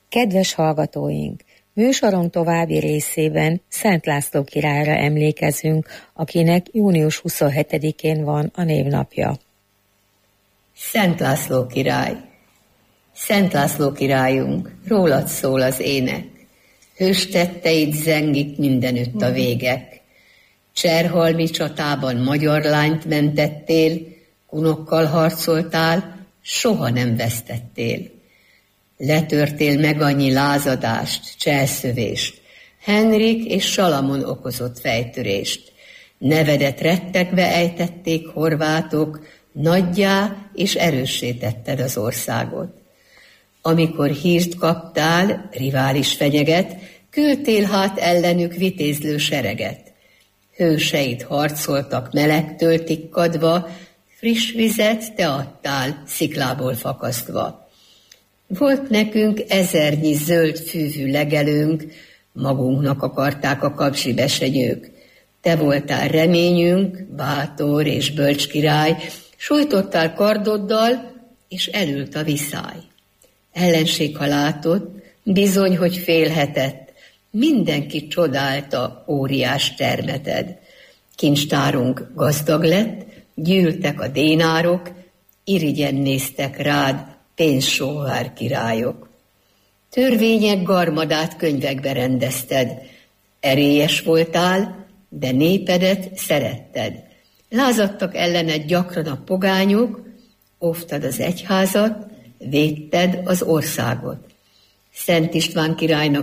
Kedves hallgatóink! Műsorunk további részében Szent László királyra emlékezünk, akinek június 27-én van a névnapja. Szent László király! Szent László királyunk, rólad szól az ének, hős tetteid zengik mindenütt a végek. Cserhalmi csatában magyar lányt mentettél, kunokkal harcoltál, soha nem vesztettél. Letörtél meg annyi lázadást, cselszövést, Henrik és Salamon okozott fejtörést. Nevedet rettegve ejtették horvátok, nagyjá és erőssé tetted az országot. Amikor hírt kaptál, rivális fenyeget, küldtél hát ellenük vitézlő sereget. Hőseid harcoltak melegtől tikkadva, friss vizet te adtál sziklából fakasztva. Volt nekünk ezernyi zöld fűvű legelőnk, magunknak akarták a kapzsi besenyők. Te voltál reményünk, bátor és bölcs király, sújtottál kardoddal, és elült a viszály. Ellenség, ha látott, bizony, hogy félhetett, mindenki csodálta óriás termeted. Kincstárunk gazdag lett, gyűltek a dénárok, irigyen néztek rád pénzsóvár királyok. Törvények garmadát könyvekbe rendezted, erélyes voltál, de népedet szeretted. Lázadtak ellened gyakran a pogányok, óvtad az egyházat, védted az országot. Szent István királynak